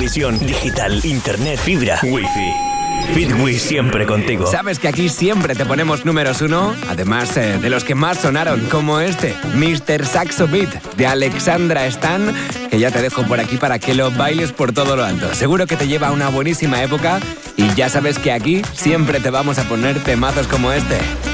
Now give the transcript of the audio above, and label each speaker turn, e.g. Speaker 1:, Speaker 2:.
Speaker 1: televisión, digital, internet, fibra, wifi. Fitwi siempre contigo.
Speaker 2: ¿Sabes que aquí siempre te ponemos números 1? Además de los que más sonaron, como este, Mr. Saxo Beat, de Alexandra Stan, que ya te dejo por aquí para que lo bailes por todo lo alto. Seguro que te lleva a una buenísima época y ya sabes que aquí siempre te vamos a poner temazos como este.